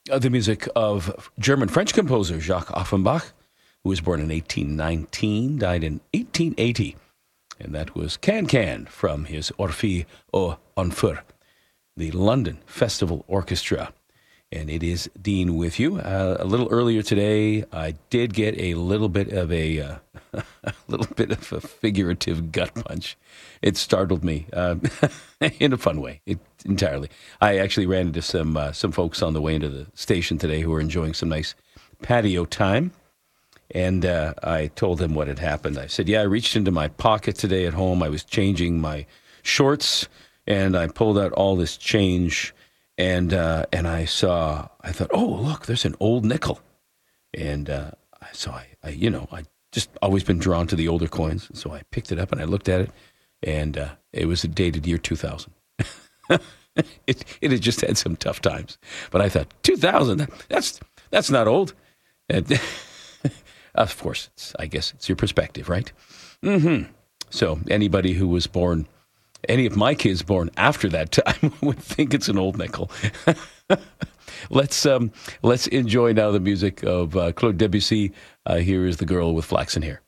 The music of German-French composer Jacques Offenbach, who was born in 1819, died in 1880. And that was Can from his Orphée aux Enfers, the London Festival Orchestra. And it is Dean with you. A little earlier today, I did get a little bit of a figurative gut punch. It startled me in a fun way, entirely. I actually ran into some folks on the way into the station today who were enjoying some nice patio time. And I told them what had happened. I said, I reached into my pocket today at home. I was changing my shorts, and I pulled out all this change. And I thought, oh, look, there's an old nickel. And I just always been drawn to the older coins. So I picked it up and I looked at it, and it was dated year 2000. It had just had some tough times. But I thought, 2000, that's not old. And of course, I guess it's your perspective, right? Mm-hmm. So anybody who was born, any of my kids born after that time would think it's an old nickel. Let's enjoy now the music of Claude Debussy. Here is The Girl with Flaxen Hair.